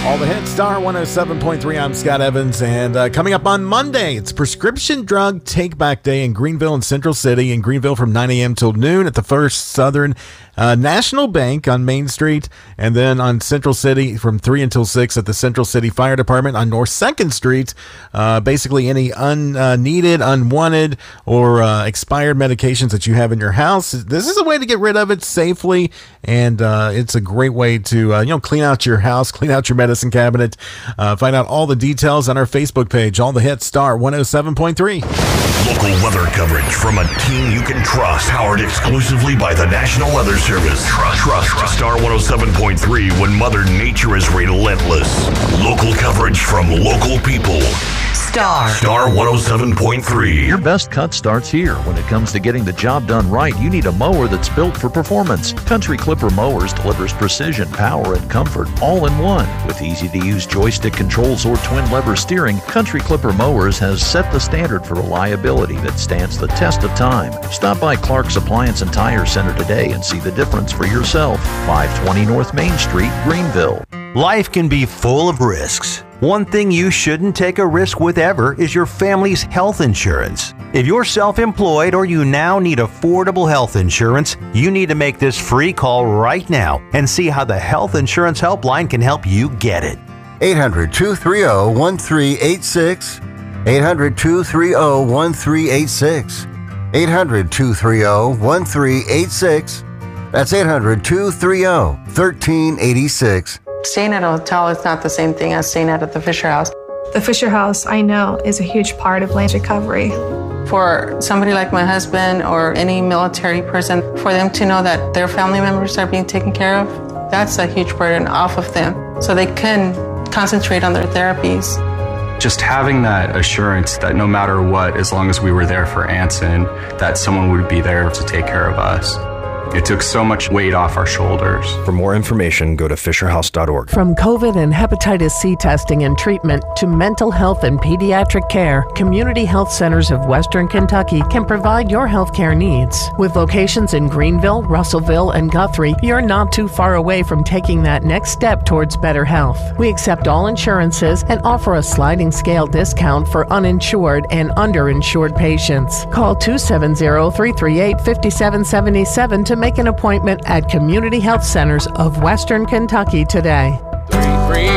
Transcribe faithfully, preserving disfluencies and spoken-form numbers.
All the hits, Star one oh seven point three. I'm Scott Evans, and uh, coming up on Monday, it's Prescription Drug Take Back Day in Greenville and Central City. In Greenville from nine a.m. till noon at the First Southern uh, National Bank on Main Street, and then on Central City from three until six at the Central City Fire Department on North second Street. Uh, basically, any unneeded, unwanted, or uh, expired medications that you have in your house, this is a way to get rid of it safely, and uh, it's a great way to uh, you know clean out your house, clean out your medicine cabinet. Uh, find out all the details on our Facebook page. All the hits, Star one oh seven point three. Local weather coverage from a team you can trust. Powered exclusively by the National Weather Service. Trust, trust, trust. Star one oh seven point three when Mother Nature is relentless. Local coverage from local people. Star. Star one oh seven point three. Your best cut starts here. When it comes to getting the job done right, you need a mower that's built for performance. Country Clipper Mowers delivers precision, power, and comfort all in one. With easy-to-use joystick controls or twin-lever steering, Country Clipper Mowers has set the standard for reliability that stands the test of time. Stop by Clark's Appliance and Tire Center today and see the difference for yourself. five twenty North Main Street, Greenville. Life can be full of risks. One thing you shouldn't take a risk with ever is your family's health insurance. If you're self-employed or you now need affordable health insurance, you need to make this free call right now and see how the Health Insurance Helpline can help you get it. eight hundred, two three zero, one three eight six. eight hundred, two three zero, one three eight six. eight hundred, two three zero, one three eight six. That's eight hundred, two three zero, one three eight six. Staying at a hotel is not the same thing as staying at the Fisher House. The Fisher House, I know, is a huge part of Lane's recovery. For somebody like my husband or any military person, for them to know that their family members are being taken care of, that's a huge burden off of them, so they can concentrate on their therapies. Just having that assurance that no matter what, as long as we were there for Anson, that someone would be there to take care of us. It took so much weight off our shoulders. For more information, go to fisher house dot org. From COVID and hepatitis C testing and treatment to mental health and pediatric care, Community Health Centers of Western Kentucky can provide your health care needs. With locations in Greenville, Russellville, and Guthrie, you're not too far away from taking that next step towards better health. We accept all insurances and offer a sliding scale discount for uninsured and underinsured patients. Call two seven zero, three three eight, five seven seven seven to make an appointment at Community Health Centers of Western Kentucky today.